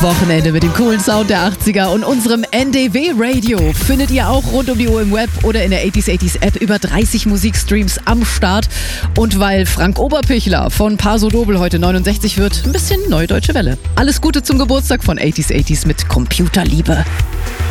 Wochenende mit dem coolen Sound der 80er und unserem NDW-Radio. Findet ihr auch rund um die Uhr im Web oder in der 80s App. Über 30 Musikstreams am Start. Und weil Frank Oberpichler von Paso Dobel heute 69 wird, ein bisschen Neue Deutsche Welle. Alles Gute zum Geburtstag von 80s mit Computerliebe.